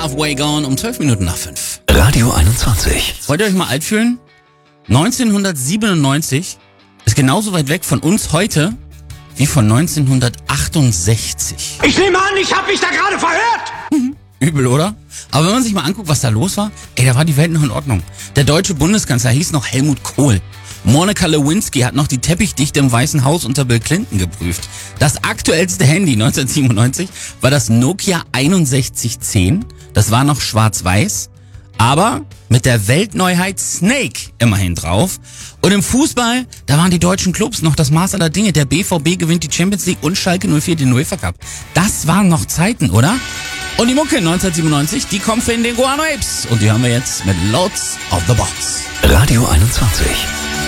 Halfway Gone um 12 Minuten nach 5. Radio 21. Wollt ihr euch mal alt fühlen? 1997 ist genauso weit weg von uns heute wie von 1968. Ich nehme an, ich habe mich da gerade verhört. Übel, oder? Aber wenn man sich mal anguckt, was da los war, da war die Welt noch in Ordnung. Der deutsche Bundeskanzler hieß noch Helmut Kohl. Monica Lewinsky hat noch die Teppichdichte im Weißen Haus unter Bill Clinton geprüft. Das aktuellste Handy 1997 war das Nokia 6110. Das war noch schwarz-weiß, aber mit der Weltneuheit Snake immerhin drauf. Und im Fußball, da waren die deutschen Clubs noch das Maß aller Dinge. Der BVB gewinnt die Champions League und Schalke 04 den UEFA Cup. Das waren noch Zeiten, oder? Und die Mucke 1997, die kommt von den Guano Apes. Und die hören wir jetzt mit Loads of the Box. Radio 21.